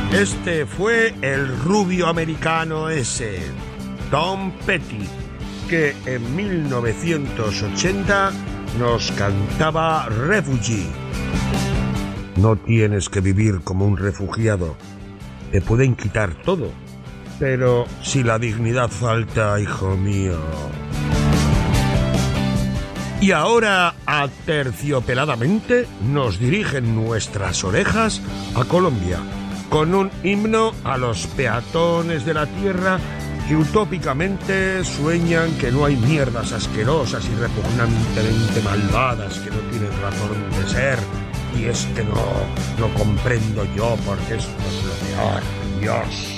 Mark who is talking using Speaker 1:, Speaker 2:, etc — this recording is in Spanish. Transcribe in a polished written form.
Speaker 1: Este fue el rubio americano ese, Tom Petty, que en 1980 nos cantaba Refugee. No tienes que vivir como un refugiado. Te pueden quitar todo. Pero si la dignidad falta, hijo mío. Y ahora, aterciopeladamente, nos dirigen nuestras orejas a Colombia, con un himno a los peatones de la tierra que utópicamente sueñan que no hay mierdas asquerosas y repugnantemente malvadas que no tienen razón de ser. Y es que no comprendo yo porque esto es lo peor, Dios.